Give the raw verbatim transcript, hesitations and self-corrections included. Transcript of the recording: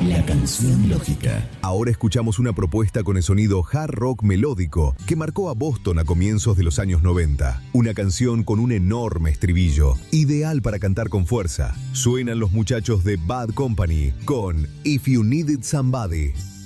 La canción lógica. Ahora escuchamos una propuesta con el sonido hard rock melódico que marcó a Boston a comienzos de los años noventa. Una canción con un enorme estribillo, ideal para cantar con fuerza. Suenan los muchachos de Bad Company con If You Needed Somebody.